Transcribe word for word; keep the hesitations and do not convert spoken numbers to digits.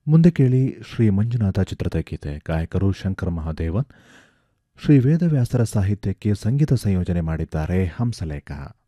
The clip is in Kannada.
ಮುಂದೆ ಕೇಳಿ ಶ್ರೀ ಮಂಜುನಾಥ ಚಿತ್ರದ ಗೀತೆ. ಗಾಯಕರು ಶಂಕರ್ ಮಹಾದೇವನ್. ಶ್ರೀ ವೇದವ್ಯಾಸರ ಸಾಹಿತ್ಯಕ್ಕೆ ಸಂಗೀತ ಸಂಯೋಜನೆ ಮಾಡಿದ್ದಾರೆ ಹಂಸಲೇಖ.